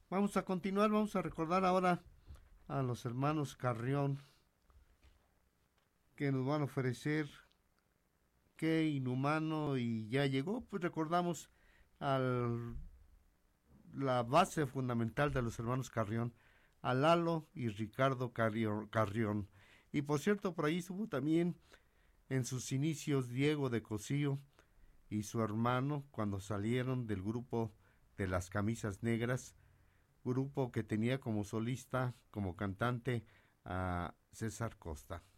Vamos a continuar, vamos a recordar ahora a los hermanos Carrión que nos van a ofrecer Qué inhumano y ya llegó. Pues recordamos al, la base fundamental de los hermanos Carrión, a Lalo y Ricardo Carrión. Y por cierto, por ahí estuvo también en sus inicios Diego de Cosío y su hermano cuando salieron del grupo de las Camisas Negras, grupo que tenía como solista, como cantante a César Costa.